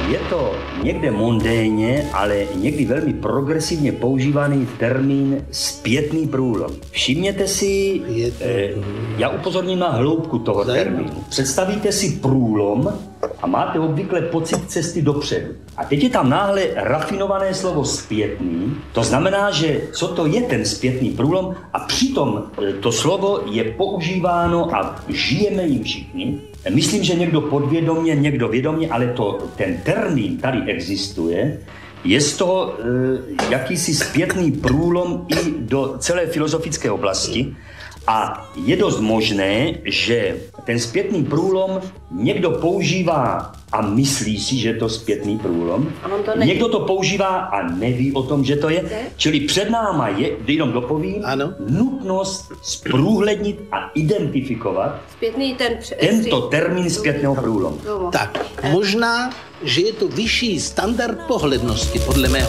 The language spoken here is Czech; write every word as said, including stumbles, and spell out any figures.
je to někde mondénně, ale někdy velmi progresivně používaný termín zpětný průlom. Všimněte si, eh, já upozorním na hloubku toho termínu. Představíte si průlom a máte obvykle pocit cesty dopředu. A teď je tam náhle rafinované slovo zpětný, to znamená, že co to je ten zpětný průlom a přitom to slovo je používáno a žijeme jim všichni. Myslím, že někdo podvědomě, někdo vědomě, ale to, ten termín tady existuje, je z toho e, jakýsi zpětný průlom i do celé filozofické oblasti. A je dost možné, že ten zpětný průlom někdo používá a myslí si, že je to zpětný průlom. To někdo to používá a neví o tom, že to je. Okay. Čili před náma je, jenom dopovím, ano. nutnost zprůhlednit a identifikovat zpětný ten pře- tento termín zpětného průlomu. Tak, možná, že je to vyšší standard pohlednosti, podle mého